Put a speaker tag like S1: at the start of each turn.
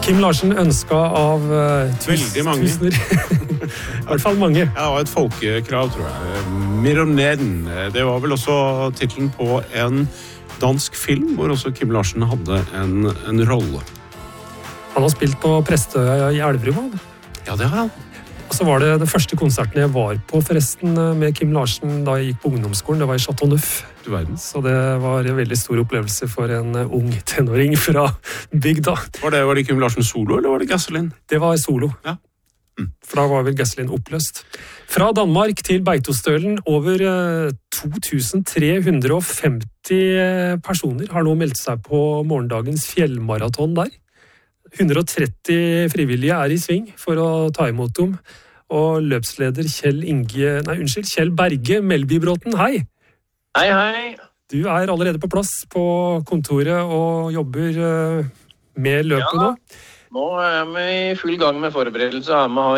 S1: Kim Larsen ønsket av
S2: Veldig mange.
S1: tusener. I hvert fall mange.
S2: Ja, det var et folkekrav, tror jeg. Mironeden. Det var vel også titlen på en dansk film, hvor også Kim Larsen hadde en rolle.
S1: Han har spilt på Prestøya i Elverum.
S2: Ja, det har han.
S1: Og så var det den første konserten jeg var på forresten med Kim Larsen da jeg gikk på ungdomsskolen. Det var i Chateau Neuf.
S2: Du verden.
S1: Så det var en veldig stor opplevelse for en ung tenåring fra bygda.
S2: Var det Kim Larsen solo, eller var det Gasoline?
S1: Det var solo.
S2: Ja.
S1: For da var vel Gasoline oppløst. Fra Danmark til Beitostølen, over 2350 personer har nå meldt seg på morgendagens fjellmaraton der. 130 frivillige er i sving for å ta imot dem. Og løpsleder Kjell Berge Melbybråten, hei!
S3: Hei, hei!
S1: Du er allerede på plass på kontoret og jobber med løpet nå?
S3: Nå er vi i full gang med forberedelse.